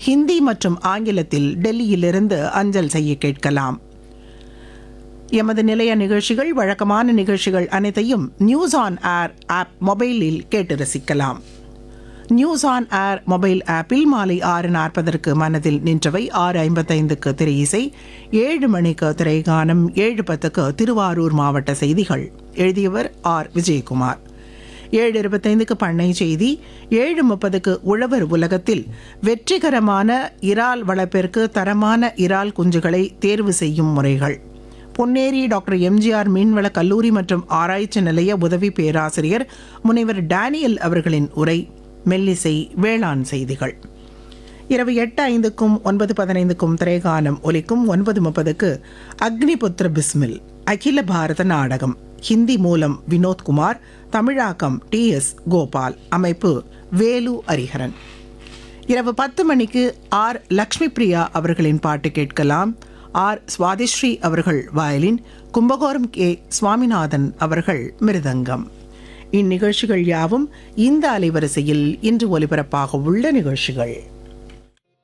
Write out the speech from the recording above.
ஹிந்தி மற்றும் ஆங்கிலத்தில் டெல்லியிலிருந்து அஞ்சல் செய்ய கேட்கலாம். எமது நிலைய நிகழ்ச்சிகள், வழக்கமான நிகழ்ச்சிகள் அனைத்தையும் நியூஸ் ஆன் ஏர் ஆப் மொபைலில் கேட்டு ரசிக்கலாம். நியூஸ் ஆன் ஏர் மொபைல் ஆப்பில் மாலை 6:40 மனதில் நின்றவை, 6:55 திரை இசை, 7 மணிக்கு திரைகானம், 7:10 திருவாரூர் மாவட்ட செய்திகள். எழுதியவர் ஆர். விஜயகுமார். 7:25 பண்ணை செய்தி, 7:30 உழவர் உலகத்தில் வெற்றிகரமான இறால் வளர்ப்பிற்கு தரமான இறால் குஞ்சுகளை தேர்வு செய்யும் முறைகள். பொன்னேரி டாக்டர் எம்ஜிஆர் மீன்வள கல்லூரி மற்றும் ஆராய்ச்சி நிலைய உதவி பேராசிரியர் முனைவர் டேனியல் அவர்களின் உரை. மெல்லிசை, வேளாண் செய்திகள். இரவு 8:05க்கும் 9:15க்கும் திரைகானம் ஒலிக்கும். 9:30 அக்னிபுத்திர பிஸ்மில் அகில பாரத நாடகம். ஹிந்தி மூலம் வினோத்குமார், தமிழாக்கம் TS கோபால், அமைப்பு வேலு ஹரிஹரன். இரவு 10 மணிக்கு ஆர். லக்ஷ்மி பிரியா அவர்களின் பாட்டு கேட்கலாம். ஆர். சுவாதிஸ்ரீ அவர்கள் வயலின், கும்பகோணம் கே. சுவாமிநாதன் அவர்கள் மிருதங்கம். இந்நிகழ்ச்சிகள் யாவும் இந்த அலைவரிசையில் இன்று ஒலிபரப்பாக உள்ள நிகழ்ச்சிகள்.